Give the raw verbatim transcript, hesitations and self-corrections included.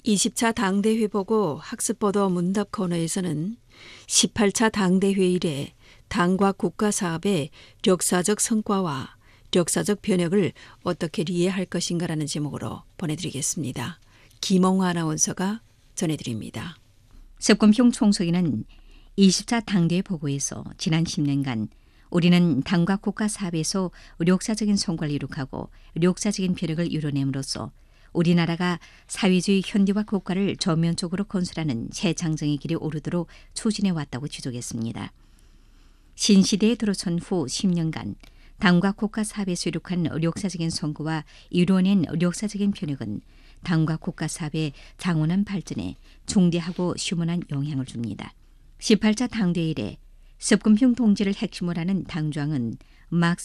이십 차 당대회 보고 학습보도 문답 코너에서는 십팔 차 당대회 이래 당과 국가 사업의 역사적 성과와 역사적 변혁을 어떻게 이해할 것인가라는 제목으로 보내드리겠습니다. 김홍화 아나운서가 전해드립니다. 석금평 총석이는 이십 차 당대회 보고에서 지난 십 년간 우리는 당과 국가 사업에서 역사적인 성과를 이룩하고 역사적인 변혁을 이뤄냄으로써 우리나라가 사회주의 현대화 국가를 전면적으로 건설하는 새 장정의 길에 오르도록 추진해 왔다고 지적했습니다. 신시대에 들어선 후 십 년간 당과 국가 사업에서 이룩한 역사적인 성과와 이뤄낸 역사적인 변혁은 당과 국가 사업의 장원한 발전에 중대하고 심원한 영향을 줍니다. 십팔 차 당대회 이래 석금평 동지를 핵심으로 하는 당조항은 막스